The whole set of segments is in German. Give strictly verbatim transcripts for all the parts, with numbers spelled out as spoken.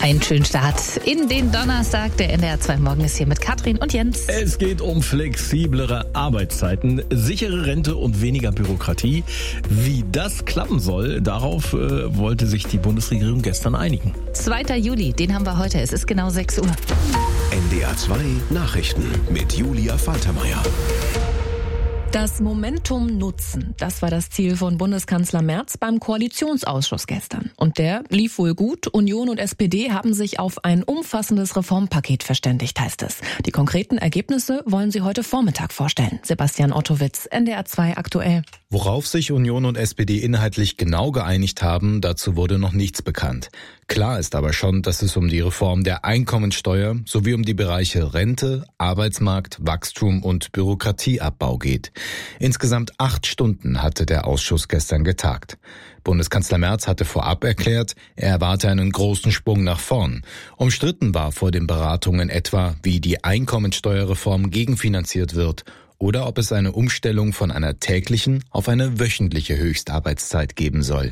Einen schönen Start in den Donnerstag. Der N D R zwei Morgen ist hier mit Katrin und Jens. Es geht um flexiblere Arbeitszeiten, sichere Rente und weniger Bürokratie. Wie das klappen soll, darauf äh, wollte sich die Bundesregierung gestern einigen. zweiter Juli, den haben wir heute. Es ist genau sechs Uhr. N D R zwei Nachrichten mit Julia Faltermeier. Das Momentum nutzen, das war das Ziel von Bundeskanzler Merz beim Koalitionsausschuss gestern. Und der lief wohl gut. Union und S P D haben sich auf ein umfassendes Reformpaket verständigt, heißt es. Die konkreten Ergebnisse wollen sie heute Vormittag vorstellen. Sebastian Ottowitz, N D R zwei aktuell. Worauf sich Union und S P D inhaltlich genau geeinigt haben, dazu wurde noch nichts bekannt. Klar ist aber schon, dass es um die Reform der Einkommensteuer sowie um die Bereiche Rente, Arbeitsmarkt, Wachstum und Bürokratieabbau geht. Insgesamt acht Stunden hatte der Ausschuss gestern getagt. Bundeskanzler Merz hatte vorab erklärt, er erwarte einen großen Sprung nach vorn. Umstritten war vor den Beratungen etwa, wie die Einkommensteuerreform gegenfinanziert wird oder ob es eine Umstellung von einer täglichen auf eine wöchentliche Höchstarbeitszeit geben soll.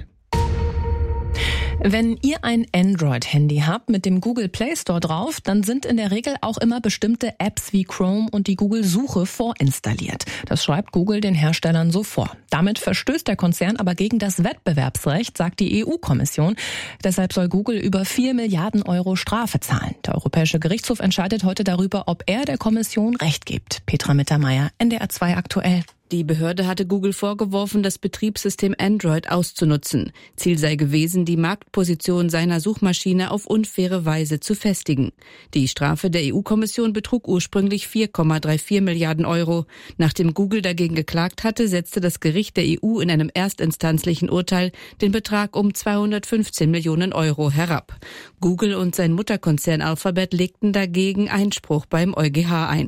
Wenn ihr ein Android-Handy habt mit dem Google Play Store drauf, dann sind in der Regel auch immer bestimmte Apps wie Chrome und die Google-Suche vorinstalliert. Das schreibt Google den Herstellern so vor. Damit verstößt der Konzern aber gegen das Wettbewerbsrecht, sagt die E U-Kommission. Deshalb soll Google über vier Milliarden Euro Strafe zahlen. Der Europäische Gerichtshof entscheidet heute darüber, ob er der Kommission Recht gibt. Petra Mittermeier, N D R zwei aktuell. Die Behörde hatte Google vorgeworfen, das Betriebssystem Android auszunutzen. Ziel sei gewesen, die Marktposition seiner Suchmaschine auf unfaire Weise zu festigen. Die Strafe der E U-Kommission betrug ursprünglich vier Komma vierunddreißig Milliarden Euro. Nachdem Google dagegen geklagt hatte, setzte das Gericht der E U in einem erstinstanzlichen Urteil den Betrag um zweihundertfünfzehn Millionen Euro herab. Google und sein Mutterkonzern Alphabet legten dagegen Einspruch beim EuGH ein.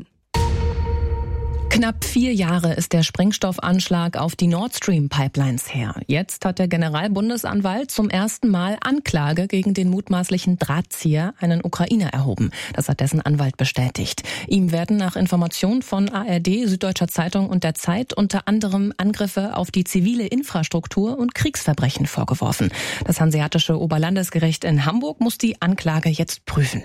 Knapp vier Jahre ist der Sprengstoffanschlag auf die Nord Stream Pipelines her. Jetzt hat der Generalbundesanwalt zum ersten Mal Anklage gegen den mutmaßlichen Drahtzieher, einen Ukrainer, erhoben. Das hat dessen Anwalt bestätigt. Ihm werden nach Informationen von A R D, Süddeutscher Zeitung und der Zeit unter anderem Angriffe auf die zivile Infrastruktur und Kriegsverbrechen vorgeworfen. Das Hanseatische Oberlandesgericht in Hamburg muss die Anklage jetzt prüfen.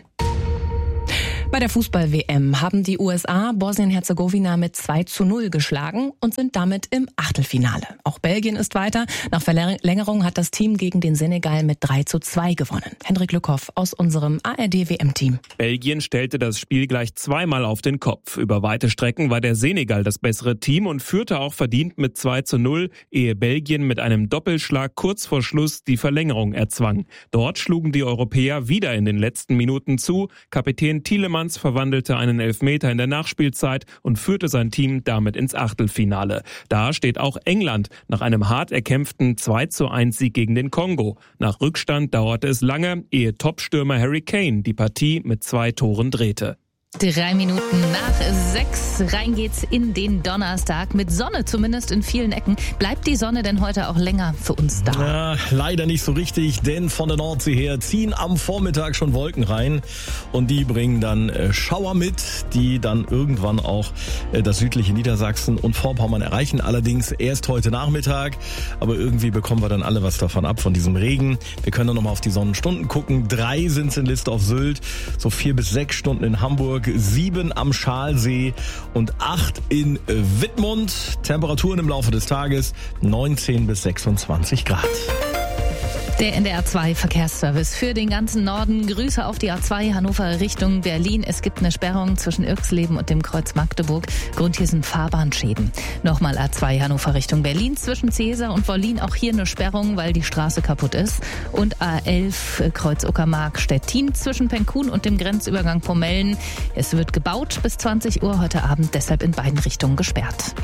Bei der Fußball-W M haben die U S A Bosnien-Herzegowina mit zwei zu null geschlagen und sind damit im Achtelfinale. Auch Belgien ist weiter. Nach Verlängerung hat das Team gegen den Senegal mit drei zu zwei gewonnen. Henrik Lückhoff aus unserem A R D-W M-Team. Belgien stellte das Spiel gleich zweimal auf den Kopf. Über weite Strecken war der Senegal das bessere Team und führte auch verdient mit zwei zu null, ehe Belgien mit einem Doppelschlag kurz vor Schluss die Verlängerung erzwang. Dort schlugen die Europäer wieder in den letzten Minuten zu. Kapitän Tielemans verwandelte einen Elfmeter in der Nachspielzeit und führte sein Team damit ins Achtelfinale. Da steht auch England nach einem hart erkämpften zwei zu eins Sieg gegen den Kongo. Nach Rückstand dauerte es lange, ehe Topstürmer Harry Kane die Partie mit zwei Toren drehte. Drei Minuten nach sechs, rein geht's in den Donnerstag. Mit Sonne zumindest in vielen Ecken. Bleibt die Sonne denn heute auch länger für uns da? Ja, leider nicht so richtig, denn von der Nordsee her ziehen am Vormittag schon Wolken rein und die bringen dann äh, Schauer mit, die dann irgendwann auch äh, das südliche Niedersachsen und Vorpommern erreichen. Allerdings erst heute Nachmittag, aber irgendwie bekommen wir dann alle was davon ab, von diesem Regen. Wir können dann nochmal auf die Sonnenstunden gucken. Drei sind's in List auf Sylt, so vier bis sechs Stunden in Hamburg, sieben am Schalsee und acht in Wittmund. Temperaturen im Laufe des Tages neunzehn bis sechsundzwanzig Grad. Der N D R zwei Verkehrsservice für den ganzen Norden. Grüße auf die A zwei Hannover Richtung Berlin. Es gibt eine Sperrung zwischen Irxleben und dem Kreuz Magdeburg. Grund hier sind Fahrbahnschäden. Nochmal A zwei Hannover Richtung Berlin zwischen Cäsar und Wollin. Auch hier eine Sperrung, weil die Straße kaputt ist. Und A elf Kreuz Uckermark Stettin zwischen Penkun und dem Grenzübergang Pomellen. Es wird gebaut bis zwanzig Uhr heute Abend, deshalb in beiden Richtungen gesperrt.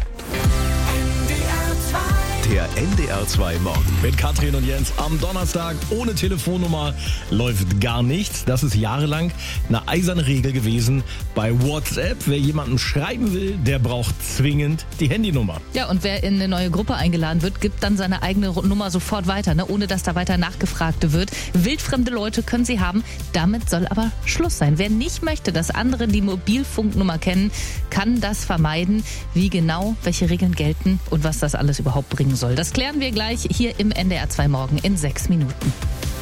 Der N D R zwei Morgen. Mit Katrin und Jens am Donnerstag ohne Telefonnummer läuft gar nichts. Das ist jahrelang eine eiserne Regel gewesen bei WhatsApp. Wer jemandem schreiben will, der braucht zwingend die Handynummer. Ja, und wer in eine neue Gruppe eingeladen wird, gibt dann seine eigene Nummer sofort weiter, ne? Ohne dass da weiter nachgefragt wird. Wildfremde Leute können sie haben. Damit soll aber Schluss sein. Wer nicht möchte, dass andere die Mobilfunknummer kennen, kann das vermeiden. Wie genau, welche Regeln gelten und was das alles überhaupt bringen soll. Das klären wir gleich hier im N D R zwei Morgen in sechs Minuten.